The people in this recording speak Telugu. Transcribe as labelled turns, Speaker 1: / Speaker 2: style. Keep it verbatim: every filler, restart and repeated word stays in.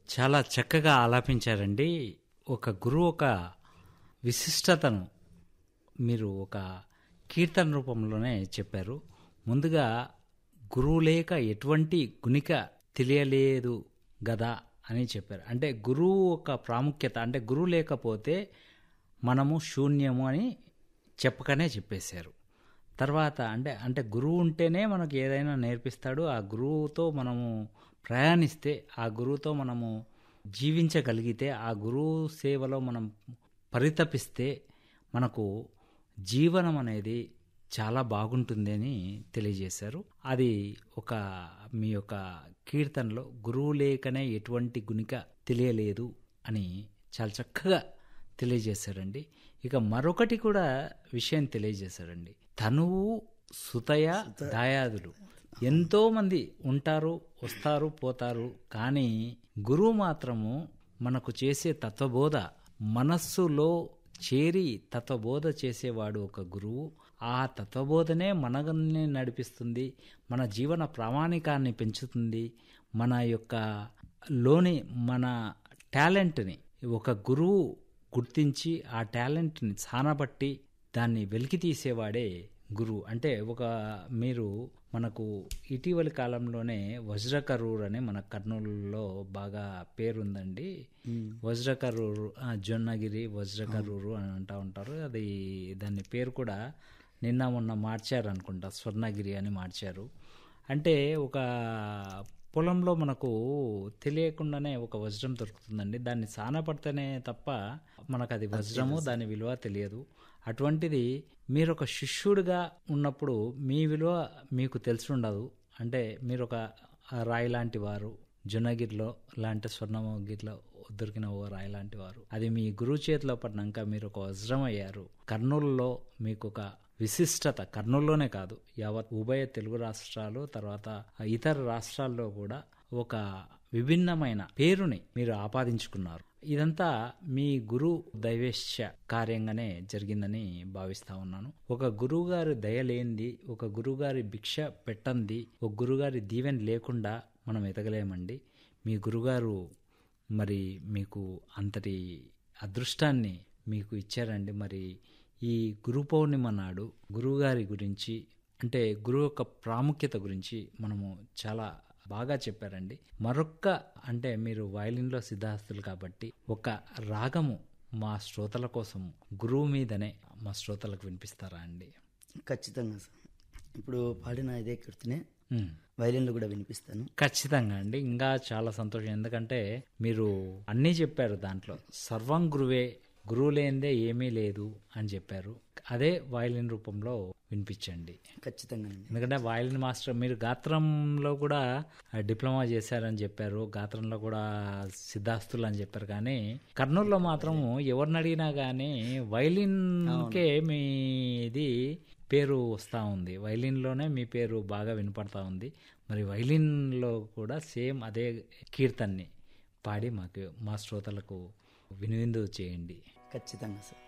Speaker 1: చాలా చక్కగా ఆలాపించారండి. ఒక గురువు ఒక విశిష్టతను మీరు ఒక కీర్తన రూపంలోనే చెప్పారు. ముందుగా గురువు లేక ఎటువంటి గుణిక తెలియలేదు గదా అని చెప్పారు. అంటే గురువు ఒక ప్రాముఖ్యత, అంటే గురువు లేకపోతే మనము శూన్యము అని చెప్పకనే చెప్పేశారు. తర్వాత అంటే అంటే గురువు ఉంటేనే మనకు ఏదైనా నేర్పిస్తాడు. ఆ గురువుతో మనము ప్రయాణిస్తే, ఆ గురువుతో మనము జీవించగలిగితే, ఆ గురువు సేవలో మనం పరితపిస్తే మనకు జీవనం అనేది చాలా బాగుంటుంది అని తెలియజేశారు. అది ఒక మీ యొక్క కీర్తనలో గురువు లేకనే ఎటువంటి గుణిక తెలియలేదు అని చాలా చక్కగా తెలియజేశారండి. ఇక మరొకటి కూడా విషయం తెలియజేశారండి. తనువు సుతయ దాయాదులు ఎంతో మంది ఉంటారు, వస్తారు, పోతారు. కానీ గురువు మాత్రము మనకు చేసే తత్వబోధ, మనస్సులో చేరి తత్వబోధ చేసేవాడు ఒక గురువు. ఆ తత్వబోధనే మనల్ని నడిపిస్తుంది, మన జీవన ప్రామాణికాన్ని పెంచుతుంది. మన యొక్క లోని మన టాలెంట్ని ఒక గురువు గుర్తించి ఆ టాలెంట్ని సానబట్టి దాన్ని వెలికి తీసేవాడే గురువు. అంటే ఒక మీరు మనకు ఇటీవలి కాలంలోనే వజ్రకరూర్ అని మన కర్నూలులో బాగా పేరుందండి. వజ్రకరూరు, జొన్నగిరి వజ్రకరూరు అని అంటూ ఉంటారు. అది దాని పేరు కూడా నిన్న మొన్న మార్చారు అనుకుంటా, స్వర్ణగిరి అని మార్చారు. అంటే ఒక పొలంలో మనకు తెలియకుండానే ఒక వజ్రం దొరుకుతుందండి. దాన్ని సానపడితేనే తప్ప మనకు అది వజ్రము, దాని విలువ తెలియదు. అటువంటిది మీరు ఒక శిష్యుడిగా ఉన్నప్పుడు మీ విలువ మీకు తెలిసి ఉండదు. అంటే మీరు ఒక రాయి లాంటి వారు, జొన్నగిరిలో లాంటి స్వర్ణగిరిలో దొరికిన ఓ రాయి లాంటి వారు. అది మీ గురువు చేతిలో పడినాక మీరు ఒక వజ్రం అయ్యారు. కర్నూలులో మీకు ఒక విశిష్టత, కర్నూలులోనే కాదు యావత్ ఉభయ తెలుగు రాష్ట్రాలు తర్వాత ఇతర రాష్ట్రాల్లో కూడా ఒక విభిన్నమైన పేరుని మీరు ఆపాదించుకున్నారు. ఇదంతా మీ గురు దైవేశ్య కార్యంగానే జరిగిందని భావిస్తా ఉన్నాను. ఒక గురువు గారి దయ లేనిది, ఒక గురువు గారి భిక్ష పెట్టంది, ఒక గురుగారి దీవెన లేకుండా మనం ఎదగలేమండి. మీ గురుగారు మరి మీకు అంతటి అదృష్టాన్ని మీకు ఇచ్చారండి. మరి ఈ గురు పౌర్ణిమ నాడు గురువుగారి గురించి, అంటే గురువు యొక్క ప్రాముఖ్యత గురించి మనము చాలా బాగా చెప్పారండి. మరొక్క అంటే మీరు వయలిన్లో సిద్ధాస్తులు కాబట్టి ఒక రాగము మా శ్రోతల కోసం గురువు మీదనే మా శ్రోతలకు వినిపిస్తారా అండి?
Speaker 2: ఖచ్చితంగా సార్. ఇప్పుడు పాడిన ఇదే కీర్తనే వైలిన్లో కూడా వినిపిస్తాను.
Speaker 1: ఖచ్చితంగా అండి, ఇంకా చాలా సంతోషం. ఎందుకంటే మీరు అన్నీ చెప్పారు, దాంట్లో సర్వం గురువే, గురువు లేనిదే ఏమీ లేదు అని చెప్పారు. అదే వయలిన్ రూపంలో వినిపించండి.
Speaker 2: ఖచ్చితంగా.
Speaker 1: ఎందుకంటే వయలిన్ మాస్టర్ మీరు గాత్రంలో కూడా డిప్లొమా చేశారని చెప్పారు, గాత్రంలో కూడా సిద్ధాస్తులు అని చెప్పారు. కానీ కర్నూలులో మాత్రం ఎవరిని అడిగినా కానీ వయలిన్కే మీది పేరు వస్తూ ఉంది. వైలిన్లోనే మీ పేరు బాగా వినపడతా ఉంది. మరి వైలిన్లో కూడా సేమ్ అదే కీర్తన్ని పాడి మాకు మా శ్రోతలకు వినివిందు చేయండి.
Speaker 2: ఖచ్చితంగా సార్.